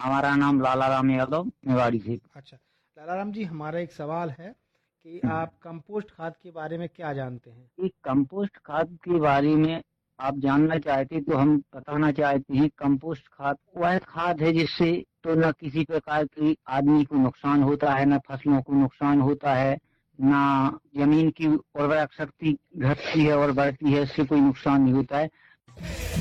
हमारा नाम लाला राम यादव, मेवाड़ी से। अच्छा, लालाराम जी, हमारा एक सवाल है कि आप कंपोस्ट खाद के बारे में क्या जानते हैं? कि कंपोस्ट खाद के बारे में आप जानना चाहते तो हम बताना चाहते हैं। कंपोस्ट खाद वह खाद है जिससे तो न किसी प्रकार की आदमी को नुकसान होता है, न फसलों को नुकसान होता है, ना जमीन की उर्वरक शक्ति घटती है और बढ़ती है, इससे कोई नुकसान नहीं होता है।